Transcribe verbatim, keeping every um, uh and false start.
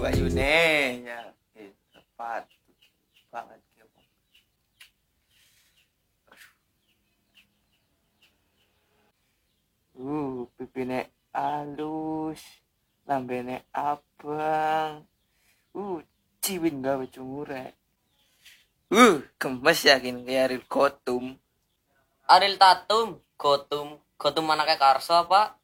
bayune ya eh, tepat banget ya. Uh, pipine alus, lambene abang. Uh, ciwin gawe cungure. Uh, gemes yakin kayak Ariel Kotum. Ariel Tatum, Gotum, Gotum anaknya Karso apa?